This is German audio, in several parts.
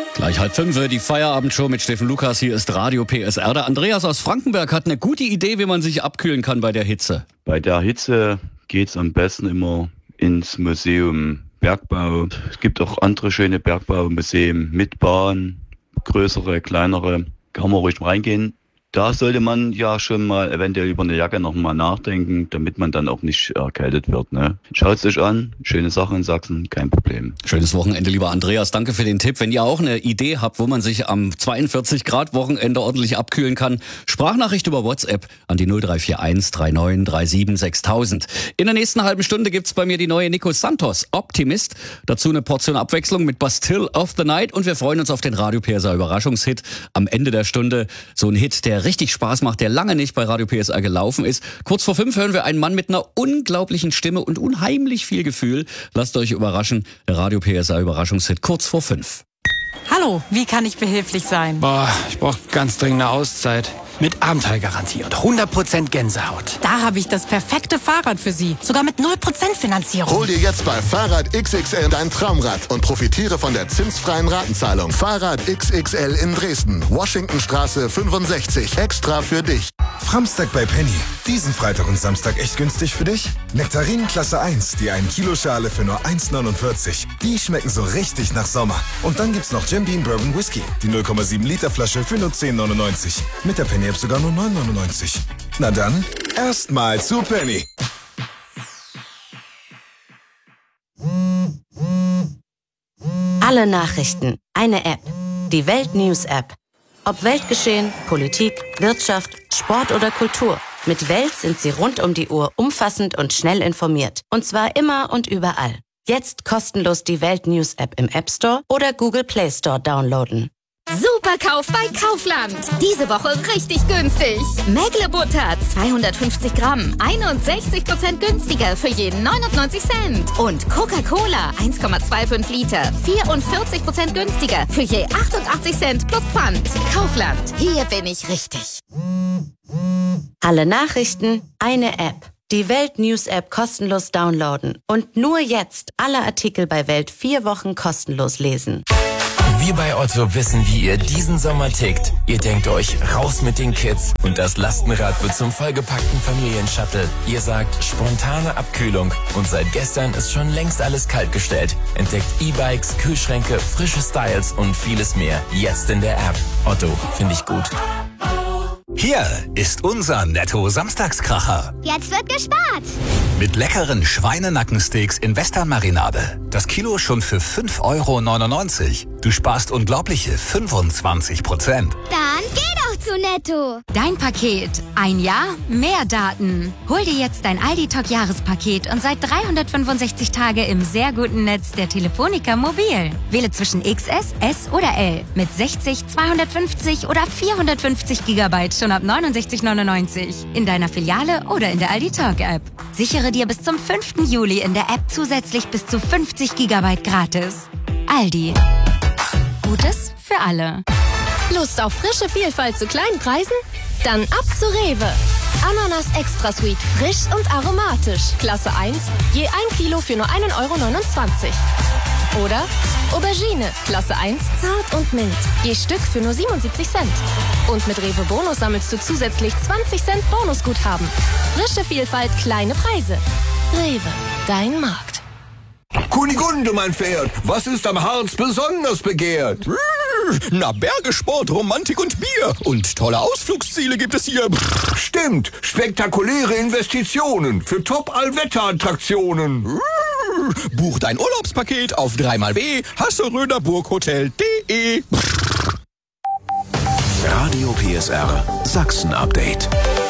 Gleich 4:30, die Feierabendshow mit Steffen Lukas. Hier ist Radio PSR. Der Andreas aus Frankenberg hat eine gute Idee, wie man sich abkühlen kann bei der Hitze. Bei der Hitze geht's am besten immer ins Museum Bergbau. Es gibt auch andere schöne Bergbaumuseen mit Bahn, größere, kleinere. Kann man ruhig reingehen. Da sollte man ja schon mal eventuell über eine Jacke noch mal nachdenken, damit man dann auch nicht erkältet wird. Ne? Schaut es euch an, schöne Sache in Sachsen, kein Problem. Schönes Wochenende, lieber Andreas. Danke für den Tipp. Wenn ihr auch eine Idee habt, wo man sich am 42-Grad-Wochenende ordentlich abkühlen kann, Sprachnachricht über WhatsApp an die 0341 39 37 6000. In der nächsten halben Stunde gibt's bei mir die neue Nico Santos, Optimist. Dazu eine Portion Abwechslung mit Bastille of the Night und wir freuen uns auf den Radio PSR Überraschungshit am Ende der Stunde. So ein Hit, der richtig Spaß macht, der lange nicht bei Radio PSR gelaufen ist. Kurz vor 5 hören wir einen Mann mit einer unglaublichen Stimme und unheimlich viel Gefühl. Lasst euch überraschen. Der Radio PSR Überraschungshit kurz vor 5. Hallo, wie kann ich behilflich sein? Ich brauche ganz dringend eine Auszeit. Mit Abenteuergarantie und 100% Gänsehaut. Da habe ich das perfekte Fahrrad für Sie. Sogar mit 0% Finanzierung. Hol dir jetzt bei Fahrrad XXL dein Traumrad und profitiere von der zinsfreien Ratenzahlung. Fahrrad XXL in Dresden. Washingtonstraße 65. Extra für dich. Framstag bei Penny. Diesen Freitag und Samstag echt günstig für dich? Nektarinen Klasse 1, die 1 Kilo Schale für nur 1,49. Die schmecken so richtig nach Sommer. Und dann gibt's noch Jim Beam Bourbon Whisky. Die 0,7 Liter Flasche für nur 10,99. Mit der Penny sogar nur 9,99. Na dann, erstmal zu Penny. Alle Nachrichten, eine App. Die Welt News App. Ob Weltgeschehen, Politik, Wirtschaft, Sport oder Kultur. Mit Welt sind Sie rund um die Uhr umfassend und schnell informiert. Und zwar immer und überall. Jetzt kostenlos die Welt News App im App Store oder Google Play Store downloaden. Superkauf bei Kaufland. Diese Woche richtig günstig. Mägle-Butter 250 Gramm, 61% günstiger für jeden 99 Cent. Und Coca-Cola 1,25 Liter, 44% günstiger für je 88 Cent plus Pfand. Kaufland, hier bin ich richtig. Alle Nachrichten, eine App. Die Welt News App kostenlos downloaden. Und nur jetzt alle Artikel bei Welt 4 Wochen kostenlos lesen. Wir bei Otto wissen, wie ihr diesen Sommer tickt. Ihr denkt euch, raus mit den Kids und das Lastenrad wird zum vollgepackten Familienshuttle. Ihr sagt, spontane Abkühlung und seit gestern ist schon längst alles kaltgestellt. Entdeckt E-Bikes, Kühlschränke, frische Styles und vieles mehr. Jetzt in der App. Otto, finde ich gut. Hier ist unser Netto-Samstagskracher. Jetzt wird gespart. Mit leckeren Schweinenackensteaks in Western-Marinade. Das Kilo schon für 5,99 €. Du sparst unglaubliche 25%. Dann geh doch zu Netto. Dein Paket. Ein Jahr, mehr Daten. Hol dir jetzt dein Aldi-Talk-Jahrespaket und seit 365 Tage im sehr guten Netz der Telefonica Mobil. Wähle zwischen XS, S oder L. Mit 60, 250 oder 450 GB schon ab 69,99 € in deiner Filiale oder in der Aldi Talk App. Sichere dir bis zum 5. Juli in der App zusätzlich bis zu 50 GB gratis. Aldi. Gutes für alle. Lust auf frische Vielfalt zu kleinen Preisen? Dann ab zu Rewe. Ananas Extra Sweet, frisch und aromatisch. Klasse 1, je 1 Kilo für nur 1,29 € Oder Aubergine, Klasse 1, zart und mild. Je Stück für nur 77 Cent. Und mit Rewe Bonus sammelst du zusätzlich 20 Cent Bonusguthaben. Frische Vielfalt, kleine Preise. Rewe, dein Markt. Kunigunde, mein Pferd, was ist am Harz besonders begehrt? Na, Bergesport, Romantik und Bier. Und tolle Ausflugsziele gibt es hier. Stimmt, spektakuläre Investitionen für Top-Allwetter-Attraktionen. Buch dein Urlaubspaket auf 3xw hasseröderburghotel.de. Radio PSR Sachsen-Update.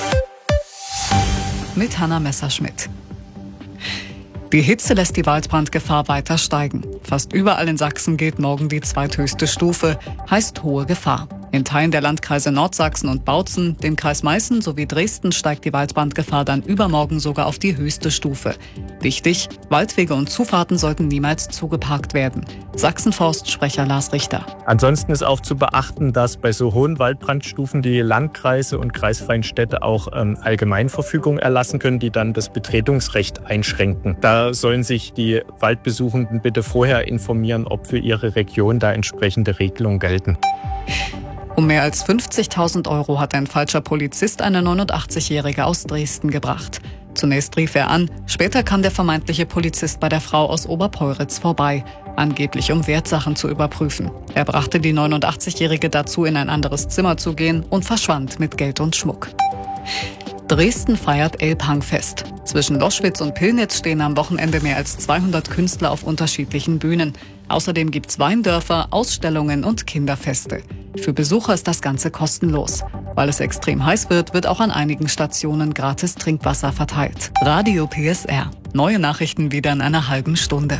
Mit Hanna Messerschmidt. Die Hitze lässt die Waldbrandgefahr weiter steigen. Fast überall in Sachsen gilt morgen die zweithöchste Stufe, heißt hohe Gefahr. In Teilen der Landkreise Nordsachsen und Bautzen, dem Kreis Meißen sowie Dresden steigt die Waldbrandgefahr dann übermorgen sogar auf die höchste Stufe. Wichtig, Waldwege und Zufahrten sollten niemals zugeparkt werden. Sachsenforst-Sprecher Lars Richter. Ansonsten ist auch zu beachten, dass bei so hohen Waldbrandstufen die Landkreise und kreisfreien Städte auch Allgemeinverfügungen erlassen können, die dann das Betretungsrecht einschränken. Da sollen sich die Waldbesuchenden bitte vorher informieren, ob für ihre Region da entsprechende Regelungen gelten. Um mehr als 50.000 € hat ein falscher Polizist eine 89-Jährige aus Dresden gebracht. Zunächst rief er an, später kam der vermeintliche Polizist bei der Frau aus Oberpeuritz vorbei, angeblich um Wertsachen zu überprüfen. Er brachte die 89-Jährige dazu, in ein anderes Zimmer zu gehen und verschwand mit Geld und Schmuck. Dresden feiert Elbhangfest. Zwischen Loschwitz und Pillnitz stehen am Wochenende mehr als 200 Künstler auf unterschiedlichen Bühnen. Außerdem gibt's Weindörfer, Ausstellungen und Kinderfeste. Für Besucher ist das Ganze kostenlos. Weil es extrem heiß wird, wird auch an einigen Stationen gratis Trinkwasser verteilt. Radio PSR. Neue Nachrichten wieder in einer halben Stunde.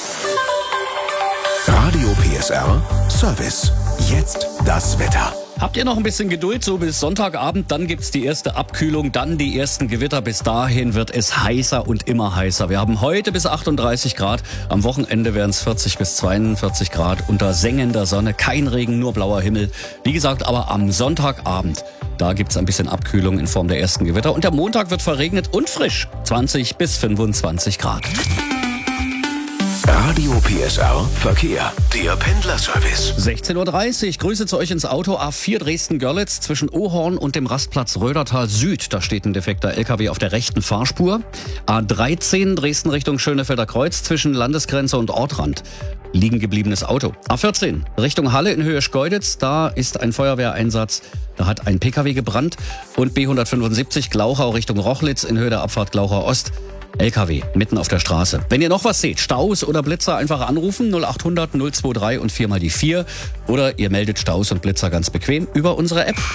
Radio PSR Service. Jetzt das Wetter. Habt ihr noch ein bisschen Geduld, so bis Sonntagabend, dann gibt's die erste Abkühlung, dann die ersten Gewitter. Bis dahin wird es heißer und immer heißer. Wir haben heute bis 38 Grad, am Wochenende werden es 40 bis 42 Grad unter sengender Sonne, kein Regen, nur blauer Himmel. Wie gesagt, aber am Sonntagabend, da gibt's ein bisschen Abkühlung in Form der ersten Gewitter. Und der Montag wird verregnet und frisch, 20 bis 25 Grad. Radio PSR Verkehr, der Pendlerservice. 16:30 Uhr, Grüße zu euch ins Auto. A4 Dresden-Görlitz zwischen Ohorn und dem Rastplatz Rödertal Süd. Da steht ein defekter LKW auf der rechten Fahrspur. A13 Dresden Richtung Schönefelder Kreuz zwischen Landesgrenze und Ortrand. Liegen gebliebenes Auto. A14 Richtung Halle in Höhe Schkeuditz. Da ist ein Feuerwehreinsatz. Da hat ein PKW gebrannt. Und B175 Glauchau Richtung Rochlitz in Höhe der Abfahrt Glauchau Ost. LKW mitten auf der Straße. Wenn ihr noch was seht, Staus oder Blitzer, einfach anrufen 0800 023 und 4 mal die 4. Oder ihr meldet Staus und Blitzer ganz bequem über unsere App.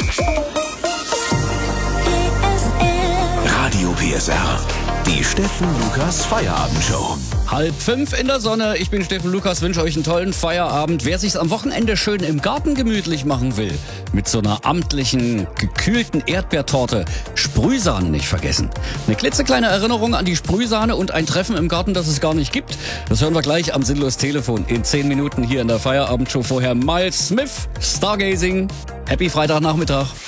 Radio PSR, die Steffen Lukas Feierabendshow. 4:30 in der Sonne. Ich bin Steffen Lukas, wünsche euch einen tollen Feierabend. Wer sich's am Wochenende schön im Garten gemütlich machen will, mit so einer amtlichen, gekühlten Erdbeertorte, Sprühsahne nicht vergessen. Eine klitzekleine Erinnerung an die Sprühsahne und ein Treffen im Garten, das es gar nicht gibt. Das hören wir gleich am Sinnlos Telefon in 10 Minuten hier in der Feierabendshow. Vorher Miles Smith, Stargazing. Happy Freitagnachmittag.